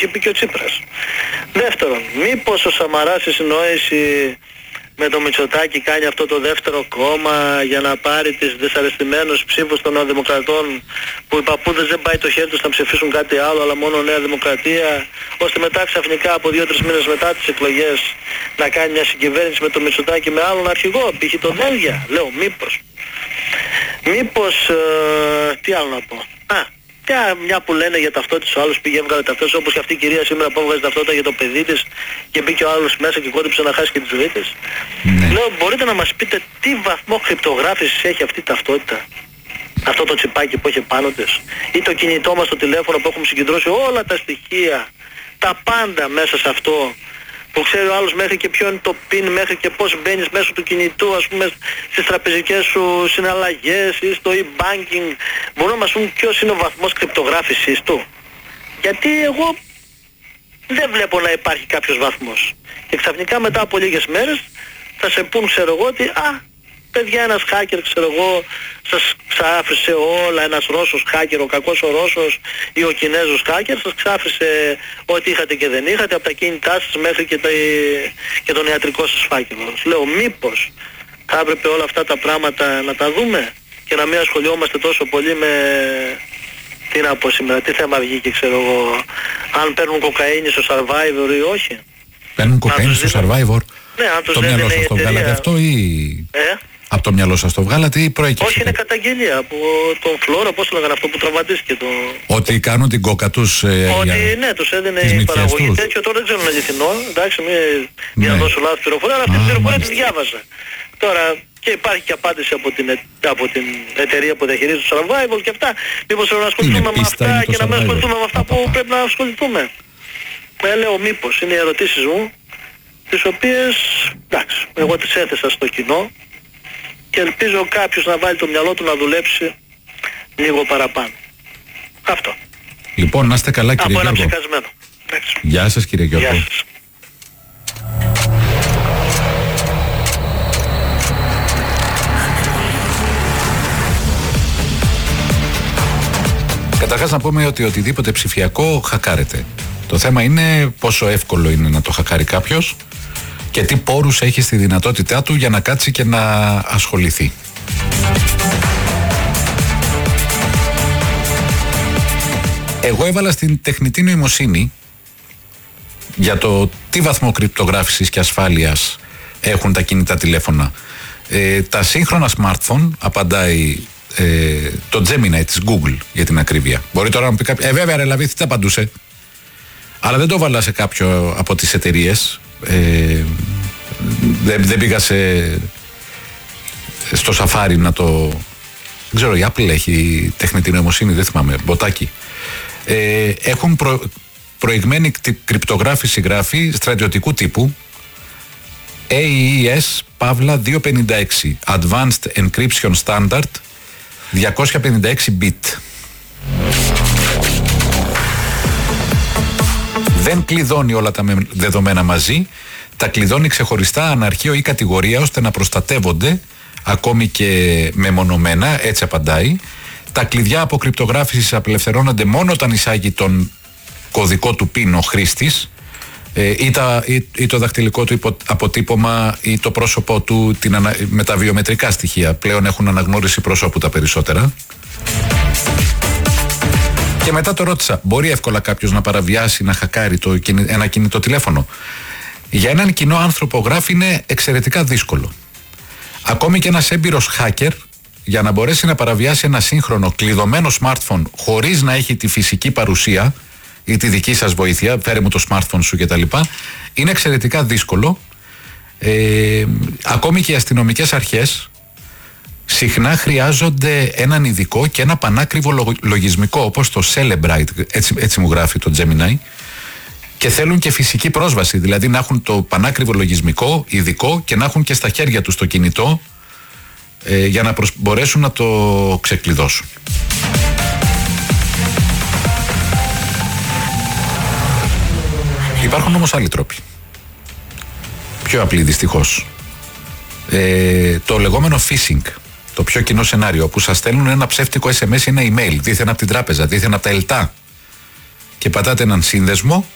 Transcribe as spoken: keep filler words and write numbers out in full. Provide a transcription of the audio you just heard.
είχε πει και ο Τσίπρας. Δεύτερον, μήπως ο Σαμαράς στη συνόηση με το Μητσοτάκη κάνει αυτό το δεύτερο κόμμα για να πάρει τις δυσαρεστημένους ψήφους των Νεοδημοκρατών, που οι παππούδες δεν πάει το χέρι τους να ψηφίσουν κάτι άλλο αλλά μόνο Νέα Δημοκρατία, ώστε μετά ξαφνικά από δύο-τρεις μήνες μετά τις εκλογές να κάνει μια συγκυβέρνηση με το Μητσοτάκη με άλλον αρχηγό, π.χ. τον Δέλγια. Λέω μήπως. Μήπως, ε, τι άλλο να πω. Α, μια που λένε για ταυτότητες, ο άλλος πήγε έβγαλε ταυτότητες, όπως και αυτή η κυρία σήμερα που έβγαζε ταυτότητα για το παιδί της και μπήκε ο άλλος μέσα και κόντυψε να χάσει και τη ζωή της. Ναι. Λέω, μπορείτε να μας πείτε τι βαθμό κρυπτογράφησης έχει αυτή η ταυτότητα? Αυτό το τσιπάκι που έχει πάνω της, ή το κινητό μας, το τηλέφωνο που έχουμε συγκεντρώσει όλα τα στοιχεία, τα πάντα μέσα σε αυτό, που ξέρει ο άλλος μέχρι και ποιο είναι το πιν, μέχρι και πώς μπαίνεις μέσω του κινητού, ας πούμε, στις τραπεζικές σου συναλλαγές ή στο e-banking. Μπορούν να μας πούν ποιος είναι ο βαθμός κρυπτογράφησης του? Γιατί εγώ δεν βλέπω να υπάρχει κάποιος βαθμός. Και ξαφνικά μετά από λίγες μέρες θα σε πούν, ξέρω εγώ, ότι α, παιδιά, ένας hacker, ξέρω εγώ, σας ξάφρισε όλα, ένας Ρώσος hacker, ο κακός ο Ρώσος ή ο Κινέζος hacker, σας ξάφρισε ό,τι είχατε και δεν είχατε, από τα κίνητά σας μέχρι και, τα, και τον ιατρικό σας φάκελο. Λέω, μήπως θα έπρεπε όλα αυτά τα πράγματα να τα δούμε και να μην ασχολιόμαστε τόσο πολύ με, τι να πω σήμερα, τι θέμα βγήκε, ξέρω εγώ, αν παίρνουν κοκαίνη στο Survivor ή όχι. Παίρνουν κοκαίνη στο Survivor? Ναι, αν τους το λένε μυαλό σας το βγάλατε αυτό ή... Ε? Από το μυαλό σας το βγάλατε ή προέκυψε? Όχι, είναι καταγγελία από τον Φλόρο, πώς λέγανε αυτό που τραυματίστηκε. Το... Ότι κάνουν την κόκα τους... Ε, Ότι για... ναι, τους έδινε η παραγωγή τους. Τέτοιο, τώρα δεν ξέρω να είναι αληθινό, εντάξει, μην ναι. να δώσω λάθος πληροφορία, αλλά αυτή την πληροφορία τη διάβαζα. Τώρα, και υπάρχει και απάντηση από την, από την εταιρεία που διαχειρίζει το Survival και αυτά. Μήπως πρέπει να ασχοληθούμε με αυτά και να μην ασχοληθούμε με αυτά που πρέπει να ασχοληθούμε. Ε, λέω μήπως, είναι οι ερωτήσεις μου, τις οποίες, εντάξει, εγώ τις έθεσα στο κοινό και ελπίζω κάποιος να βάλει το μυαλό του να δουλέψει λίγο παραπάνω. Αυτό. Λοιπόν, να είστε καλά, κύριε Γιώργο. Από ένα Γιώργο. ψεκασμένο. Γεια σας, κύριε Γιώργο. Γεια σας. Καταρχάς να πούμε ότι οτιδήποτε ψηφιακό χακάρεται. Το θέμα είναι πόσο εύκολο είναι να το χακάρει κάποιος και τι πόρους έχει στη δυνατότητά του για να κάτσει και να ασχοληθεί. Εγώ έβαλα στην τεχνητή νοημοσύνη για το τι βαθμό κρυπτογράφησης και ασφάλειας έχουν τα κινητά τηλέφωνα. Ε, τα σύγχρονα smartphone, απαντάει ε, το Gemini της Google για την ακρίβεια. Μπορεί τώρα να μου πει κάποιο, ε βέβαια ρε Λαβίθ, τι τα απαντούσε. Αλλά δεν το έβαλα σε κάποιο από τις εταιρείες. Ε, δεν, δεν πήγα σε, στο Safari να το... Δεν ξέρω, η Apple έχει τεχνητή νοημοσύνη, δεν θυμάμαι, μποτάκι. Ε, έχουν προ, προηγμένη κρυπτογράφηση, γράφει, στρατιωτικού τύπου έι ι ες Παύλα διακόσια πενήντα έξι Advanced Encryption Standard διακόσια πενήντα έξι bit. Δεν κλειδώνει όλα τα δεδομένα μαζί, τα κλειδώνει ξεχωριστά αναρχείο ή κατηγορία ώστε να προστατεύονται ακόμη και μεμονωμένα, έτσι απαντάει. Τα κλειδιά αποκρυπτογράφησης απελευθερώνονται μόνο όταν εισάγει τον κωδικό του πιν ο χρήστης ε, ή, τα, ή, ή το δακτυλικό του υπο, αποτύπωμα ή το πρόσωπό του την ανα, με τα βιομετρικά στοιχεία. Πλέον έχουν αναγνώριση προσώπου τα περισσότερα. Και μετά το ρώτησα, μπορεί εύκολα κάποιος να παραβιάσει, να χακάρει το, ένα κινητό τηλέφωνο? Για έναν κοινό άνθρωπο, γράφει, είναι εξαιρετικά δύσκολο. Ακόμη και ένας έμπειρος hacker, για να μπορέσει να παραβιάσει ένα σύγχρονο κλειδωμένο smartphone χωρίς να έχει τη φυσική παρουσία ή τη δική σας βοήθεια, φέρε μου το smartphone σου κτλ., είναι εξαιρετικά δύσκολο. Ε, ακόμη και οι αστυνομικές αρχές συχνά χρειάζονται έναν ειδικό και ένα πανάκριβο λογισμικό, όπως το Celebrite, έτσι, έτσι μου γράφει το Gemini, και θέλουν και φυσική πρόσβαση, δηλαδή να έχουν το πανάκριβο λογισμικό, ειδικό, και να έχουν και στα χέρια τους το κινητό ε, για να προσ... μπορέσουν να το ξεκλειδώσουν. Υπάρχουν όμως άλλοι τρόποι. Πιο απλοί δυστυχώς. Ε, το λεγόμενο phishing, το πιο κοινό σενάριο, που σας στέλνουν ένα ψεύτικο ες εμ ες ή ένα email, δήθεν από την τράπεζα, δήθεν από τα ΕΛΤΑ, και πατάτε έναν σύνδεσμο